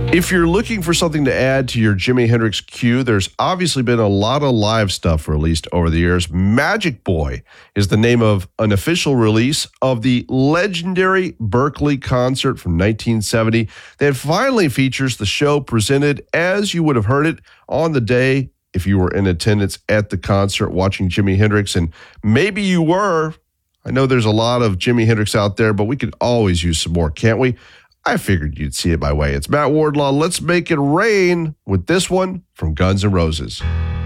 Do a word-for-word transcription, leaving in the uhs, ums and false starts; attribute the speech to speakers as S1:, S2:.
S1: If you're looking for something to add to your Jimi Hendrix queue, there's obviously been a lot of live stuff released over the years. Magic Boy is the name of an official release of the legendary Berkeley concert from nineteen seventy that finally features the show presented as you would have heard it on the day if you were in attendance at the concert watching Jimi Hendrix. And maybe you were. I know there's a lot of Jimi Hendrix out there, but we could always use some more, can't we? I figured you'd see it my way. It's Matt Wardlaw. Let's make it rain with this one from Guns N' Roses.